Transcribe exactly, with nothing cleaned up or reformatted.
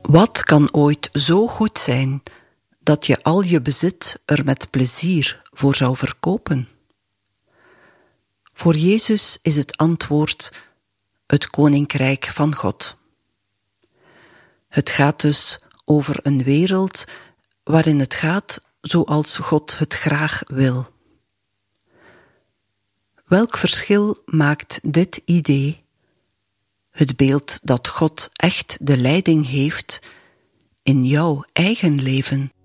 Wat kan ooit zo goed zijn dat je al je bezit er met plezier voor zou verkopen? Voor Jezus is het antwoord het Koninkrijk van God. Het gaat dus over een wereld waarin het gaat zoals God het graag wil. Welk verschil maakt dit idee, het beeld dat God echt de leiding heeft, in jouw eigen leven?